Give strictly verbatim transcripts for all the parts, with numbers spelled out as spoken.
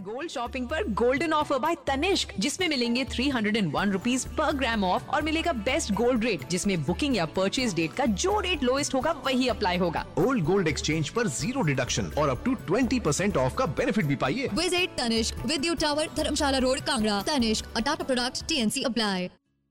Gold shopping पर golden offer bye Tanishq, जिसमें मिलेंगे three hundred and one rupees per gram of और मिलेगा बेस्ट गोल्ड रेट, जिसमें बुकिंग या परचेज डेट का जो रेट लोएस्ट होगा वही अप्लाई होगा। ओल्ड गोल्ड एक्सचेंज पर जीरो डिडक्शन और up to twenty percent of का बेनिफिट भी पाइए। विजिट तनिष्क, विद्युत टावर, धर्मशाला रोड, कांगड़ा। तनिष्क, अ टाटा प्रोडक्ट, टीएनसी अप्लाई।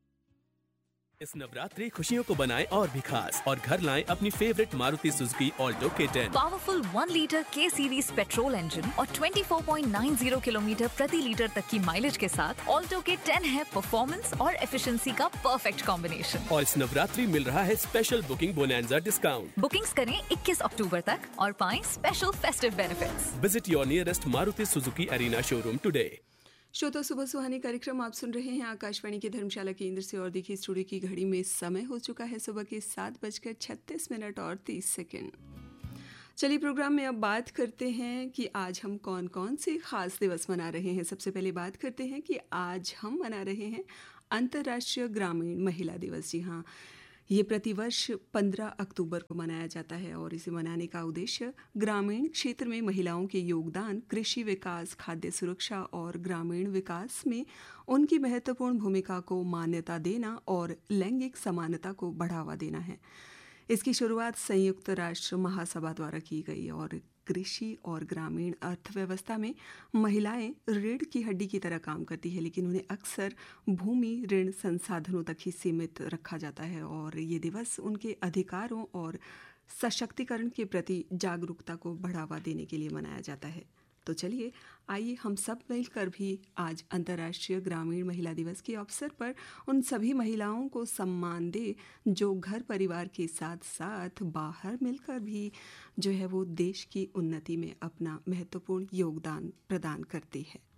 इस नवरात्रि खुशियों को बनाएं और भी खास और घर लाएं अपनी फेवरेट मारुति सुजुकी ऑल्टो के टेन। पावरफुल वन लीटर के सीरीज पेट्रोल इंजन और चौबीस पॉइंट नौ ज़ीरो किलोमीटर प्रति लीटर तक की माइलेज के साथ ऑल्टो के टेन है परफॉर्मेंस और एफिशिएंसी का परफेक्ट कॉम्बिनेशन। और इस नवरात्रि मिल रहा है स्पेशल बुकिंग बोनैंजा डिस्काउंट। बुकिंग्स करें इक्कीस अक्टूबर तक और पाएं special festive benefits. Visit your nearest Maruti Suzuki arena showroom today. श्रोता सुबह सुहानी कार्यक्रम आप सुन रहे हैं आकाशवाणी के धर्मशाला केंद्र से और देखिए स्टूडियो की घड़ी में समय हो चुका है सुबह के सात बजकर छत्तीस मिनट और तीस सेकेंड। चलिए प्रोग्राम में अब बात करते हैं कि आज हम कौन कौन से खास दिवस मना रहे हैं। सबसे पहले बात करते हैं कि आज हम मना रहे हैं अंतर्राष्ट्रीय ग्रामीण महिला दिवस। जी हाँ, ये प्रतिवर्ष पंद्रह अक्टूबर को मनाया जाता है और इसे मनाने का उद्देश्य ग्रामीण क्षेत्र में महिलाओं के योगदान, कृषि विकास, खाद्य सुरक्षा और ग्रामीण विकास में उनकी महत्वपूर्ण भूमिका को मान्यता देना और लैंगिक समानता को बढ़ावा देना है। इसकी शुरुआत संयुक्त राष्ट्र महासभा द्वारा की गई और कृषि और ग्रामीण अर्थव्यवस्था में महिलाएं रीढ़ की हड्डी की तरह काम करती है, लेकिन उन्हें अक्सर भूमि ऋण संसाधनों तक ही सीमित रखा जाता है और ये दिवस उनके अधिकारों और सशक्तिकरण के प्रति जागरूकता को बढ़ावा देने के लिए मनाया जाता है। तो चलिए आइए हम सब मिलकर भी आज अंतर्राष्ट्रीय ग्रामीण महिला दिवस के अवसर पर उन सभी महिलाओं को सम्मान दे जो घर परिवार के साथ साथ बाहर मिलकर भी जो है वो देश की उन्नति में अपना महत्वपूर्ण योगदान प्रदान करती है।